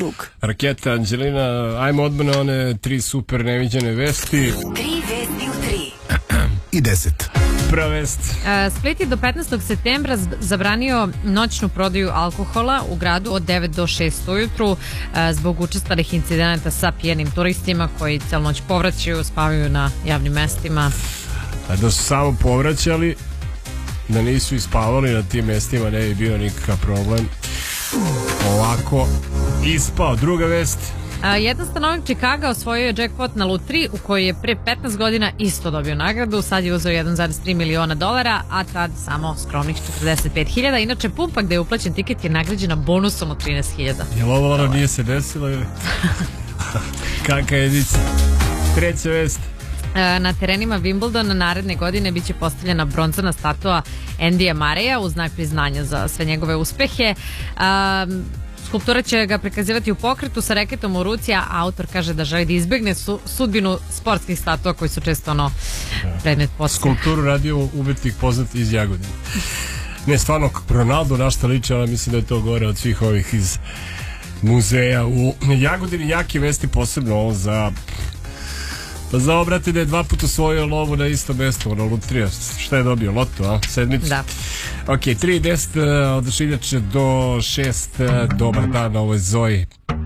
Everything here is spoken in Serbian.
drug. Raketa, Anđelina, ajmo odmah na one 3 super neviđene vesti. 3 vesti u 3. I 10. Prva vest. Split je do 15. septembra zabranio noćnu prodaju alkohola u gradu od 9 do 6 ujutru zbog učestalih incidenata sa pijenim turistima koji celu noć povraćaju, spavaju na javnim mestima. Da su samo povraćali, da nisu ispavali na tim mestima, ne bi bio nikakav problem. Ovako ispao. Druga vest. Jedan stanovnik Čikaga osvojio je jackpot na lutriji u kojoj je pre 15 godina isto dobio nagradu. Sad je uzeo 1,3 miliona dolara, a tad samo skromnih 45.000. Inače, pumpa gde je uplaćen tiket je nagrađena bonusom od 13.000. Jel ovo ono nije se desilo ili? Kaka edica. Treća vest. Na terenima Wimbledona naredne godine biće postavljena bronzana statua Andyja Murraya u znak priznanja za sve njegove uspehe. Skulptura će ga prikazivati u pokretu sa reketom u ruci, a autor kaže da želi da izbegne sudbinu sportskih statua koji su često predmet posle. Skulpturu radio umetnik poznat iz Jagodine. Ne, stvarno, Ronaldo našta liče, ali mislim da je to gore od svih ovih iz muzeja u Jagodini. Jaki vesti, posebno ovo za obrate da je 2 puta osvojio lovu na isto mesto, na lutrija. Šta je dobio? Loto, a? Sedmicu? Da. Ok, 3.10 od Šiljače do 6. Dobar dan, ovo je Zoji.